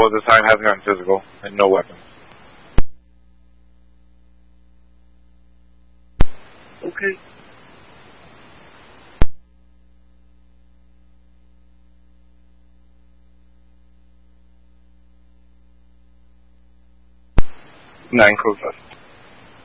available at this time, hasn't gotten physical, and no weapons. Okay. Nine code left.